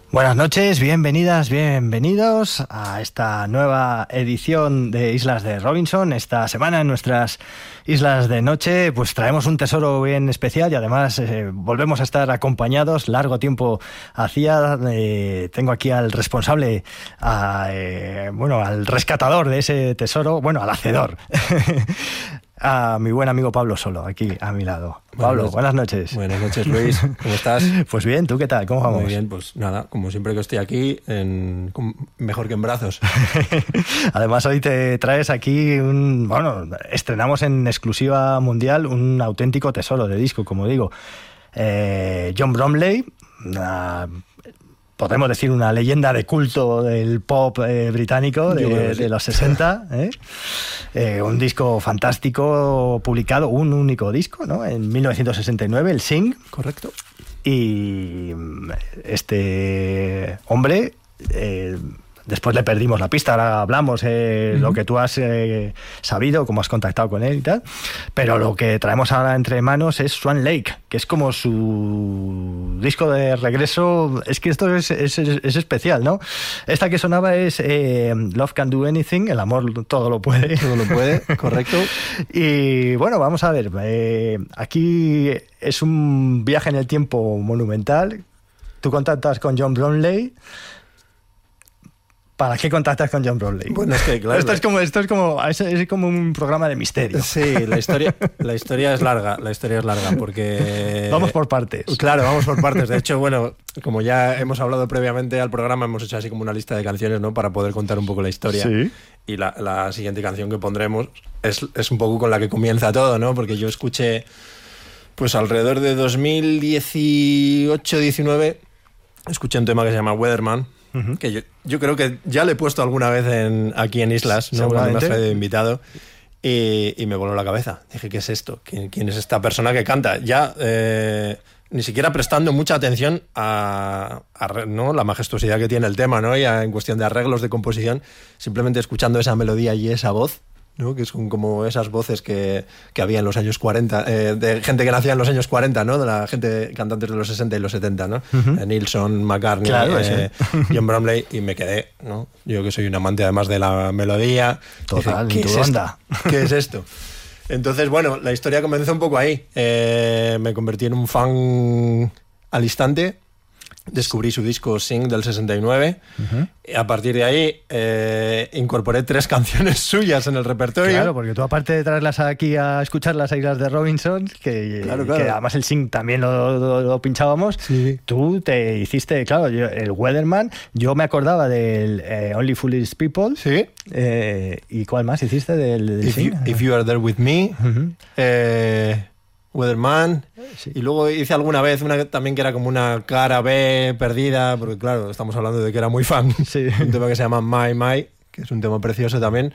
Buenas noches, bienvenidas, bienvenidos a esta nueva edición de Islas de Robinson. Esta semana en nuestras Islas de Noche pues traemos un tesoro bien especial y además volvemos a estar acompañados. Largo tiempo hacía, tengo aquí al responsable, al rescatador de ese tesoro, al hacedor. A mi buen amigo Pablo Solo, aquí a mi lado. Pablo, buenas noches. Buenas noches, Luis. ¿Cómo estás? Pues bien, ¿tú qué tal? ¿Cómo vamos? Muy bien, pues nada, como siempre que estoy aquí, mejor que en brazos. Además, hoy te traes aquí estrenamos en exclusiva mundial un auténtico tesoro de disco, como digo. John Bromley, podemos decir una leyenda de culto del pop británico de los 60, un disco fantástico publicado, un único disco, ¿no? En 1969, el Sing. Correcto. Y este hombre, después le perdimos la pista, ahora hablamos lo que tú has sabido, cómo has contactado con él y tal, pero lo que traemos ahora entre manos es Swan Lake, que es como su disco de regreso. Es que esto es especial, ¿no? Esta que sonaba es Love Can Do Anything, el amor todo lo puede. Todo lo puede, correcto. Y bueno, vamos a ver, aquí es un viaje en el tiempo monumental. Tú contactas con John Bromley. ¿Para qué contactas con John Bromley? Bueno, es que claro. Esto es como un programa de misterio. Sí, la historia es larga, porque... Vamos por partes. Claro, vamos por partes. De hecho, como ya hemos hablado previamente al programa, hemos hecho así como una lista de canciones, ¿no? Para poder contar un poco la historia. Sí. Y la siguiente canción que pondremos es un poco con la que comienza todo, ¿no? Porque yo escuché, pues alrededor de 2018-19, escuché un tema que se llama Weatherman. Uh-huh. Que yo creo que ya le he puesto alguna vez aquí en Islas, ¿no? Cuando me has traído invitado, y me voló la cabeza. Dije, ¿qué es esto? ¿Quién es esta persona que canta? Ya ni siquiera prestando mucha atención a ¿no? la majestuosidad que tiene el tema, ¿no? Y en cuestión de arreglos, de composición, simplemente escuchando esa melodía y esa voz, ¿no? Que son como esas voces que había en los años 40, de gente que nacía en los años 40, ¿no? De la gente, cantantes de los 60 y los 70, ¿no? Uh-huh. Nilsson, McCartney, claro, John Bromley, y me quedé, ¿no? Yo que soy un amante además de la melodía. Total, dije, ¿qué es esto? ¿Qué es esto? Entonces, la historia comenzó un poco ahí. Me convertí en un fan al instante. Descubrí su disco Sing del 69. Uh-huh. Y a partir de ahí incorporé 3 canciones suyas en el repertorio. Claro, porque tú, aparte de traerlas aquí a escuchar las Islas de Robinson, que además el Sing también lo pinchábamos, sí. Tú te hiciste, claro, el Weatherman. Yo me acordaba del Only Foolish People. Sí. ¿Y cuál más hiciste del Sing? If You Are There With Me. Uh-huh. Weatherman, sí. Y luego hice alguna vez una también que era como una cara B perdida, porque claro, estamos hablando de que era muy fan, sí. Un tema que se llama My, que es un tema precioso también,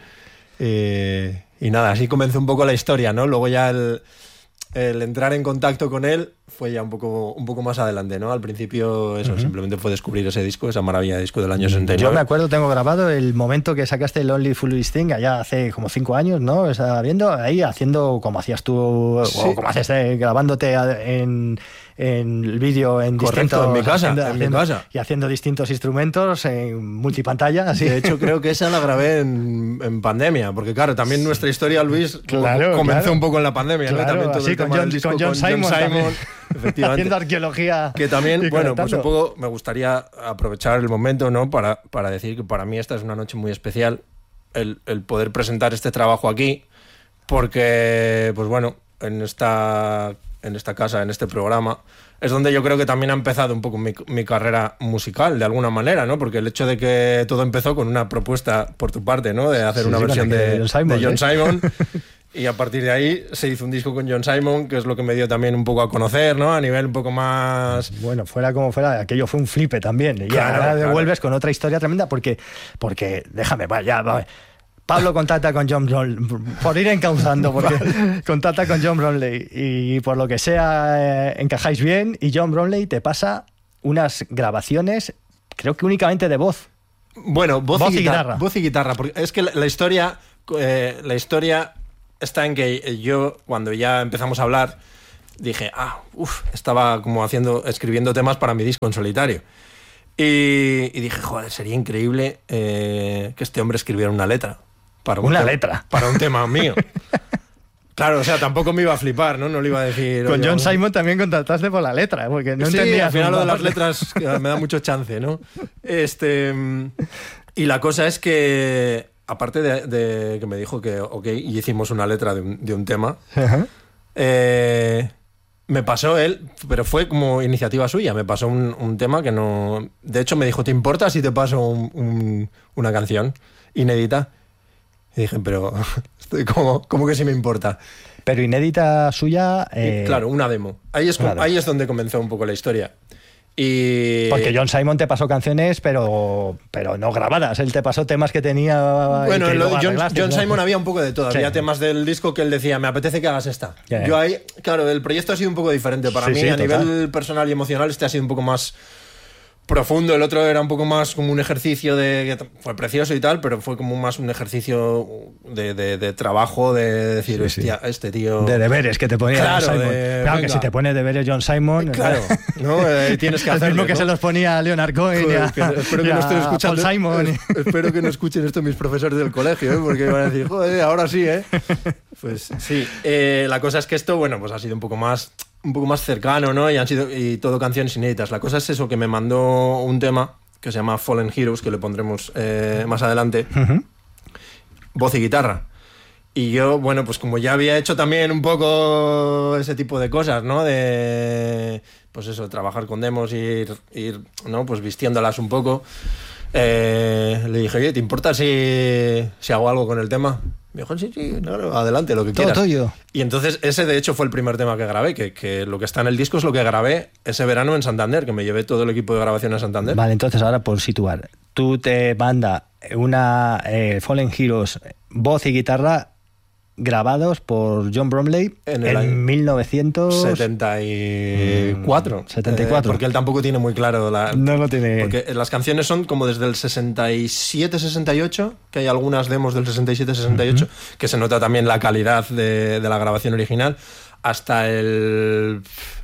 y nada, así comenzó un poco la historia, ¿no? Luego ya el entrar en contacto con él fue ya un poco más adelante, ¿no? Al principio eso, uh-huh. Simplemente fue descubrir ese disco, esa maravilla de disco del año 69. Yo me acuerdo, tengo grabado el momento que sacaste el Only Foolish Thing allá hace como 5 años, ¿no? Estaba viendo ahí haciendo como hacías tú, sí. O como haces grabándote en el vídeo en correcto, distintos... en mi casa. Y haciendo distintos instrumentos en multipantalla. Así. De hecho, creo que esa la grabé en pandemia, porque claro, también nuestra historia, Luis, comenzó un poco en la pandemia, claro, ¿no? También todo así, con John Simon efectivamente. Haciendo arqueología. Que también, pues un poco me gustaría aprovechar el momento, ¿no? Para decir que para mí esta es una noche muy especial, el poder presentar este trabajo aquí, porque, pues en esta casa, en este programa, es donde yo creo que también ha empezado un poco mi carrera musical, de alguna manera, ¿no? Porque el hecho de que todo empezó con una propuesta por tu parte, ¿no? De hacer una versión de John Simon. Y a partir de ahí se hizo un disco con John Simon, que es lo que me dio también un poco a conocer, ¿no? A nivel un poco más... Bueno, fuera como fuera, aquello fue un flipe también. Y ahora devuelves con otra historia tremenda, porque déjame, va. Pablo contacta con John Bromley, por ir encauzando, porque contacta con John Bromley y por lo que sea encajáis bien, y John Bromley te pasa unas grabaciones, creo que únicamente de voz. Bueno, voz y guitarra. Voz y guitarra, porque es que la historia está en que yo, cuando ya empezamos a hablar, dije, estaba como escribiendo temas para mi disco en solitario. Y dije, joder, sería increíble que este hombre escribiera una letra. Para un tema mío. Claro, o sea, tampoco me iba a flipar, ¿no? No le iba a decir... Con John Simon también contrataste por la letra, porque no entendía. Al final lo de las letras me da mucho chance, ¿no? Y la cosa es que, aparte de que me dijo que ok, y hicimos una letra de un tema, me pasó él, pero fue como iniciativa suya, me pasó un tema que no... De hecho, me dijo, ¿te importa si te paso una canción inédita? Y dije, pero ¿cómo que sí me importa? Pero inédita suya... Claro, una demo. Ahí es donde comenzó un poco la historia. Porque John Simon te pasó canciones, pero no grabadas. Él te pasó temas que tenía... Bueno, John Simon había un poco de todo. Sí. Había temas del disco que él decía, me apetece que hagas esta. Yeah. Yo ahí, claro, el proyecto ha sido un poco diferente. Para mí, a nivel personal y emocional, este ha sido un poco más... profundo. El otro era un poco más como un ejercicio que fue precioso y tal, pero fue como más un ejercicio de trabajo, de decir, hostia, este tío... De deberes que te ponía claro, John Simon. Claro, que si te pone deberes John Simon... Claro, ¿no? Tienes que hacerlo, el mismo que ¿no? se los ponía a Leonard Cohen espero que no estén escuchando, Paul Simon. Espero que no escuchen esto mis profesores del colegio, porque van a decir, joder, ahora sí, ¿eh? Pues sí. La cosa es que esto, bueno, pues ha sido un poco más cercano, ¿no? Y todo canciones inéditas. La cosa es eso, que me mandó un tema que se llama Fallen Heroes, que le pondremos más adelante, voz y guitarra. Y yo, bueno, pues como ya había hecho también un poco ese tipo de cosas, ¿no? De, pues eso, trabajar con demos y ir, ¿no? Pues vistiéndolas un poco. Le dije, oye, ¿te importa si hago algo con el tema? Me dijo, sí, claro, adelante, lo que quieras. Todo tuyo. Y entonces ese de hecho fue el primer tema que grabé, que lo que está en el disco es lo que grabé ese verano en Santander, que me llevé todo el equipo de grabación a Santander. Vale, entonces ahora por situar, tú te manda una Fallen Heroes, voz y guitarra, grabados por John Bromley en 1974. 74. Porque él tampoco tiene muy claro no lo tiene. Porque las canciones son como desde el 67-68, que hay algunas demos del 67-68, que se nota también la calidad de la grabación original, hasta el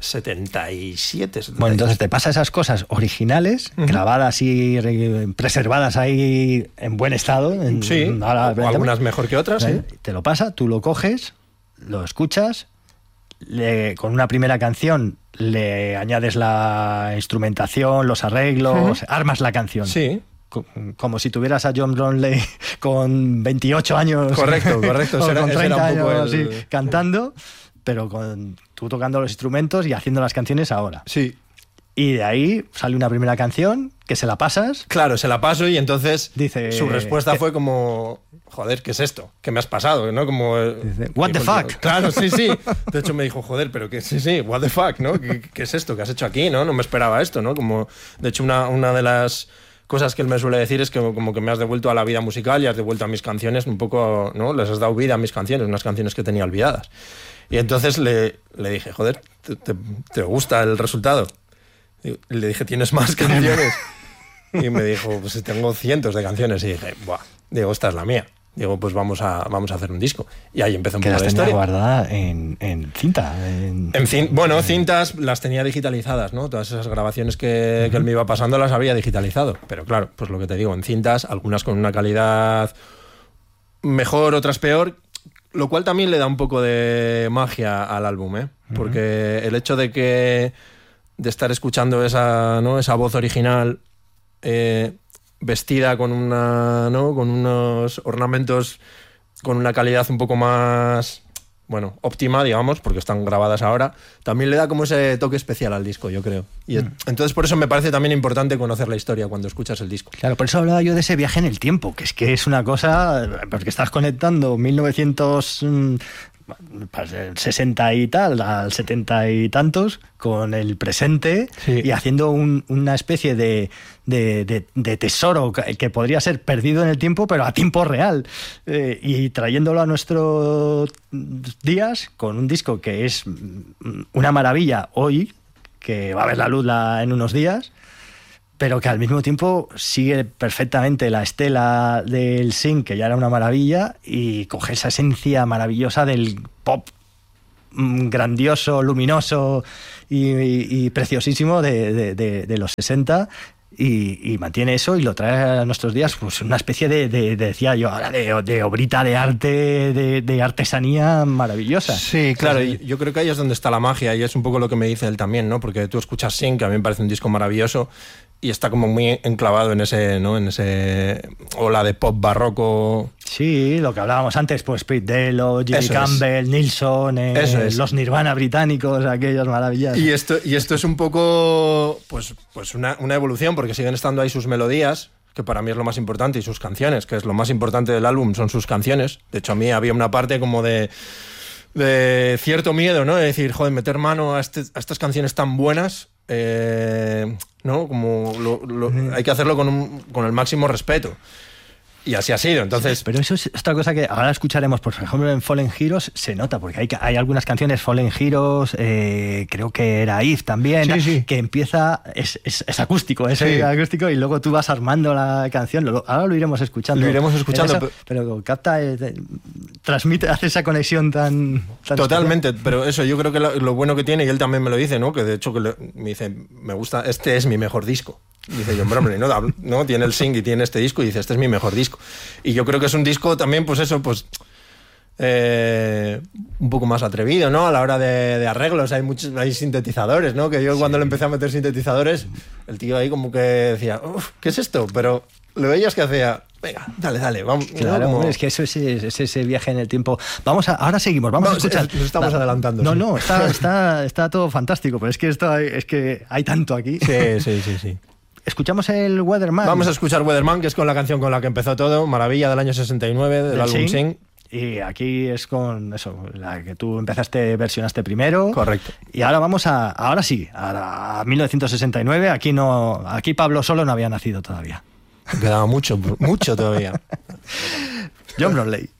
77. Bueno, entonces te pasa esas cosas originales, grabadas y preservadas ahí en buen estado. Sí, o algunas mejor que otras. ¿Sí? Te lo pasa, tú lo coges, lo escuchas, con una primera canción le añades la instrumentación, los arreglos, armas la canción. Sí. Como si tuvieras a John Bromley con 28 años. Correcto. O con 30 años así, cantando. Pero tú tocando los instrumentos y haciendo las canciones ahora. Sí. Y de ahí sale una primera canción que se la pasas. Claro, se la paso y entonces dice, su respuesta fue como, joder, ¿qué es esto? ¿Qué me has pasado? ¿No? Como, dice, what the fuck? Claro, sí. De hecho me dijo, joder, pero que sí, what the fuck, ¿no? ¿Qué es esto? ¿Qué has hecho aquí? No me esperaba esto, ¿no? Como, de hecho, una de las cosas que él me suele decir es que como que me has devuelto a la vida musical y has devuelto a mis canciones un poco, ¿no? Les has dado vida a mis canciones, unas canciones que tenía olvidadas. Y entonces le dije, joder, ¿te gusta el resultado? Y le dije, ¿tienes más canciones? Y me dijo, pues tengo cientos de canciones. Y dije, buah, digo, esta es la mía. Digo, pues vamos a hacer un disco. Y ahí empezó un poco la historia. ¿Que las tenía guardadas en cinta? Bueno, cintas las tenía digitalizadas, ¿no? Todas esas grabaciones que él me iba pasando las había digitalizado. Pero claro, pues lo que te digo, en cintas, algunas con una calidad mejor, otras peor, lo cual también le da un poco de magia al álbum, ¿eh? Porque el hecho de estar escuchando esa voz original vestida con con unos ornamentos con una calidad un poco más, bueno, óptima, digamos, porque están grabadas ahora, también le da como ese toque especial al disco, yo creo. Y entonces por eso me parece también importante conocer la historia cuando escuchas el disco. Claro, por eso hablaba yo de ese viaje en el tiempo, que es una cosa, porque estás conectando 1960 y tal, al 70 y tantos, con el presente, sí, y haciendo una especie de tesoro que podría ser perdido en el tiempo, pero a tiempo real, y trayéndolo a nuestros días con un disco que es una maravilla hoy, que va a ver la luz en unos días, pero que al mismo tiempo sigue perfectamente la estela del synth, que ya era una maravilla, y coge esa esencia maravillosa del pop grandioso, luminoso y preciosísimo de los 60, y mantiene eso y lo trae a nuestros días, pues una especie decía yo ahora, de obrita de arte, de artesanía maravillosa. Sí, claro, yo creo que ahí es donde está la magia y es un poco lo que me dice él también, ¿no? Porque tú escuchas Sing, que a mí me parece un disco maravilloso, y está como muy enclavado en ese, ¿no? En ese ola de pop barroco. Sí, lo que hablábamos antes, pues Pete Dello, Jimmy Campbell, Nilsson, los Nirvana británicos, aquellos maravillas. Y esto es un poco pues una evolución, porque siguen estando ahí sus melodías, que para mí es lo más importante, y sus canciones, que es lo más importante del álbum, son sus canciones. De hecho, a mí había una parte como de cierto miedo, ¿no? De decir, joder, meter mano a estas canciones tan buenas, ¿no? Como hay que hacerlo con el máximo respeto. Y así ha sido, entonces... Sí, pero eso es otra cosa que ahora escucharemos, por ejemplo, en Fallen Heroes se nota, porque hay algunas canciones, Fallen Heroes, creo que era If también, que empieza, es acústico, acústico, y luego tú vas armando la canción, ahora lo iremos escuchando. Lo iremos escuchando. Pero capta, transmite, hace esa conexión tan totalmente, especial. Pero eso, yo creo que lo bueno que tiene, y él también me lo dice, ¿no? Que de hecho me dice, me gusta, este es mi mejor disco. Dice yo, hombre, no, tiene el Sing y tiene este disco, y dice, este es mi mejor disco. Y yo creo que es un disco también, pues eso, pues un poco más atrevido, ¿no? A la hora de arreglos, hay sintetizadores, ¿no? Que yo cuando le empecé a meter sintetizadores, el tío ahí como que decía, ¿qué es esto? Pero le veías que hacía, venga, dale, vamos. Claro, ¿no? Es que eso es ese viaje en el tiempo. Ahora seguimos, vamos a escuchar. Nos estamos adelantando. No, está todo fantástico, pero es que hay tanto aquí. Sí. Escuchamos el Weatherman. Vamos a escuchar Weatherman, que es con la canción con la que empezó todo, maravilla del año 69, del álbum Sing. Y aquí es con eso, la que tú versionaste primero. Correcto. Y ahora vamos ahora sí, a 1969. Aquí Pablo solo no había nacido todavía. Quedaba mucho todavía. John Bromley.